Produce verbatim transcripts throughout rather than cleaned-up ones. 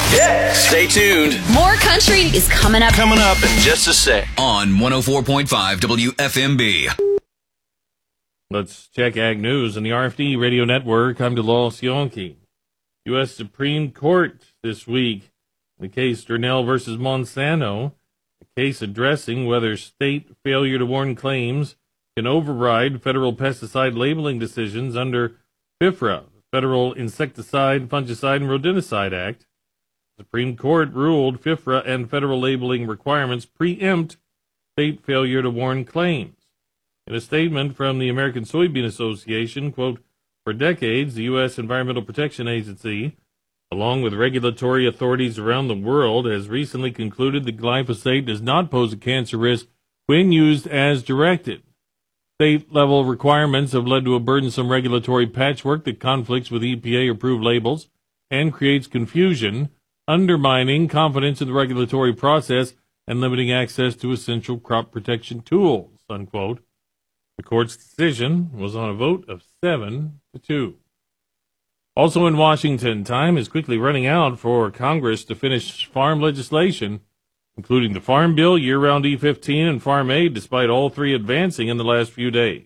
Yeah, stay tuned. More country is coming up. Coming up in just a sec. On one oh four point five W F M B. Let's check Ag News on the R F D Radio Network. I'm DeLawrence Yonke. U S Supreme Court this week, the case Durnell versus Monsanto, a case addressing whether state failure to warn claims can override federal pesticide labeling decisions under FIFRA, Federal Insecticide, Fungicide, and Rodenticide Act. The Supreme Court ruled FIFRA and federal labeling requirements preempt state failure to warn claims. In a statement from the American Soybean Association, quote, for decades, the U S Environmental Protection Agency, along with regulatory authorities around the world, has recently concluded that glyphosate does not pose a cancer risk when used as directed. State-level requirements have led to a burdensome regulatory patchwork that conflicts with E P A-approved labels and creates confusion, undermining confidence in the regulatory process and limiting access to essential crop protection tools, unquote. The court's decision was on a vote of seven to two. Also in Washington, time is quickly running out for Congress to finish farm legislation, including the Farm Bill, Year-Round E fifteen, and Farm Aid, despite all three advancing in the last few days.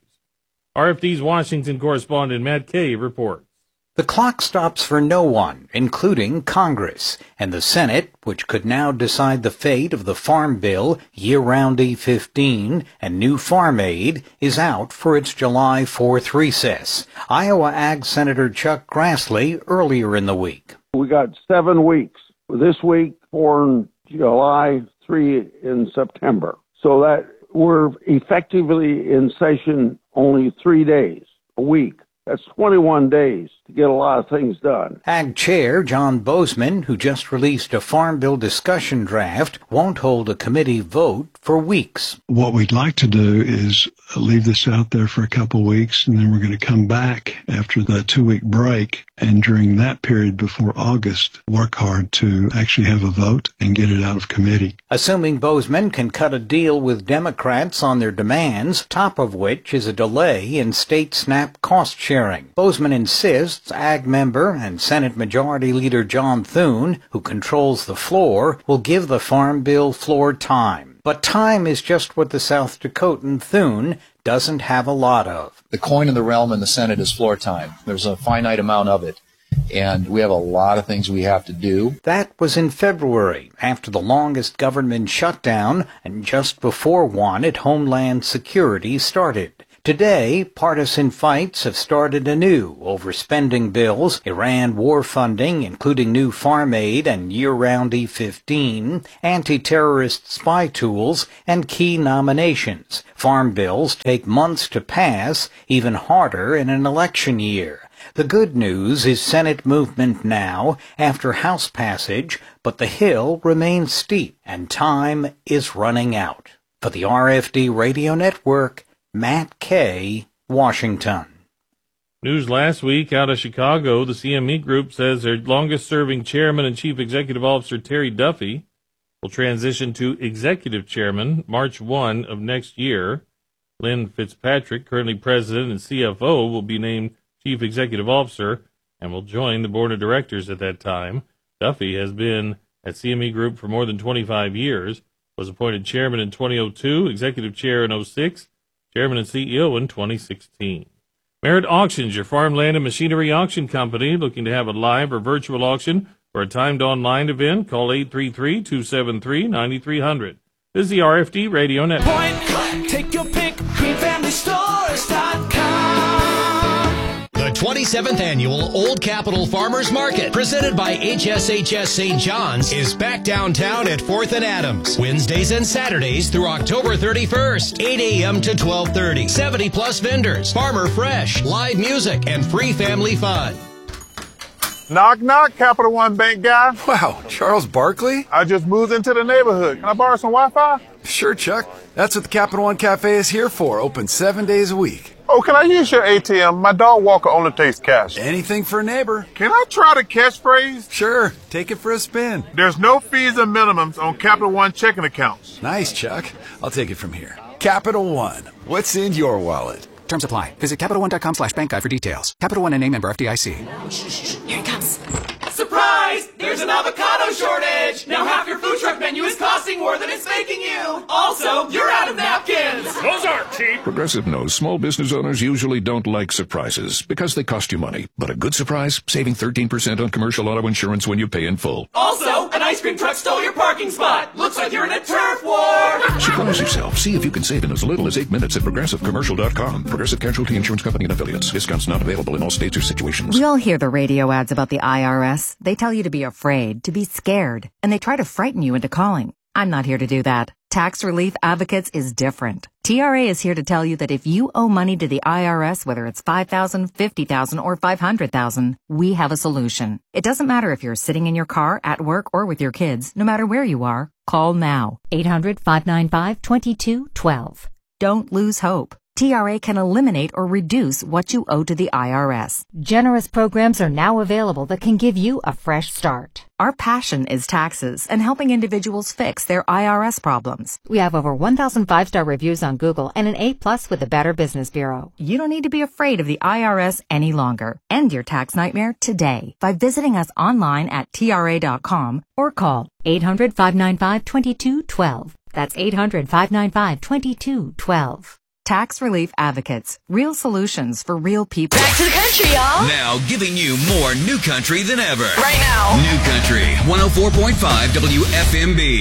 R F D's Washington correspondent Matt Kay reports. The clock stops for no one, including Congress, and the Senate, which could now decide the fate of the Farm Bill, Year-Round E fifteen, and new Farm Aid, is out for its July fourth recess. Iowa Ag Senator Chuck Grassley earlier in the week. We got seven weeks. This week, four in July, three in September. So that we're effectively in session only three days a week. That's twenty-one days to get a lot of things done. Ag Chair John Bozeman, who just released a Farm Bill discussion draft, won't hold a committee vote for weeks. What we'd like to do is leave this out there for a couple weeks, and then we're going to come back after the two-week break, and during that period before August, work hard to actually have a vote and get it out of committee. Assuming Bozeman can cut a deal with Democrats on their demands, top of which is a delay in state SNAP cost sharing. Bozeman insists Ag member and Senate Majority Leader John Thune, who controls the floor, will give the Farm Bill floor time. But time is just what the South Dakotan Thune doesn't have a lot of. The coin in the realm in the Senate is floor time. There's a finite amount of it, and we have a lot of things we have to do. That was in February, after the longest government shutdown and just before one at Homeland Security started. Today, partisan fights have started anew over spending bills, Iran war funding, including new Farm Aid and Year-Round E fifteen, anti-terrorist spy tools, and key nominations. Farm bills take months to pass, even harder in an election year. The good news is Senate movement now after House passage, but the hill remains steep and time is running out. For the R F D Radio Network, Matt Kay, Washington. News last week out of Chicago, the C M E Group says their longest-serving chairman and chief executive officer, Terry Duffy, will transition to executive chairman March first of next year. Lynn Fitzpatrick, currently president and C F O, will be named chief executive officer and will join the board of directors at that time. Duffy has been at C M E Group for more than twenty-five years, was appointed chairman in twenty oh two, executive chair in oh six, chairman and C E O in twenty sixteen. Merritt Auctions, your farmland and machinery auction company, looking to have a live or virtual auction or a timed online event? Call eight three three, two seven three, nine three zero zero. This is the R F D Radio Network. Point click, take your pick, green family stores dot com. The twenty-seventh Annual Old Capitol Farmers Market, presented by H S H S Saint John's, is back downtown at fourth and Adams. Wednesdays and Saturdays through October thirty-first, eight a.m. to twelve thirty. seventy plus vendors, farmer fresh, live music, and free family fun. Knock, knock, Capital One Bank guy. Wow, Charles Barkley? I just moved into the neighborhood. Can I borrow some Wi-Fi? Sure, Chuck. That's what the Capital One Cafe is here for, open seven days a week. Oh, can I use your A T M? My dog walker only takes cash. Anything for a neighbor. Can I try the catchphrase? Sure, take it for a spin. There's no fees and minimums on Capital One checking accounts. Nice, Chuck. I'll take it from here. Capital One. What's in your wallet? Terms apply. Visit CapitalOne.com slash bank guide for details. Capital One and a member F D I C. Here it comes. Surprise! surprise! There's an avocado shortage! Now half your food truck menu is costing more than it's making you! Also, you're out of napkins! Those aren't cheap! Progressive knows small business owners usually don't like surprises because they cost you money. But a good surprise, saving thirteen percent on commercial auto insurance when you pay in full. Also, an ice cream truck stole your parking spot! Looks like you're in a turf war! Surprise yourself. See if you can save in as little as eight minutes at progressive commercial dot com. Progressive Casualty Insurance Company and affiliates. Discounts not available in all states or situations. We all hear the radio ads about the I R S. They tell you to be afraid, to be scared, and they try to frighten you into calling. I'm not here to do that. Tax Relief Advocates is different. T R A is here to tell you that if you owe money to the I R S, whether it's five thousand dollars, fifty thousand dollars, or five hundred thousand dollars, we have a solution. It doesn't matter if you're sitting in your car, at work, or with your kids. No matter where you are, call now. eight hundred, five nine five, two two one two. Don't lose hope. T R A can eliminate or reduce what you owe to the I R S. Generous programs are now available that can give you a fresh start. Our passion is taxes and helping individuals fix their I R S problems. We have over one thousand five-star reviews on Google and an A plus with the Better Business Bureau. You don't need to be afraid of the I R S any longer. End your tax nightmare today by visiting us online at T R A dot com or call eight hundred, five nine five, two two one two. That's eight hundred, five nine five, two two one two. Tax Relief Advocates. Real solutions for real people. Back to the country, y'all. Now giving you more new country than ever. Right now. New Country, one oh four point five W F M B.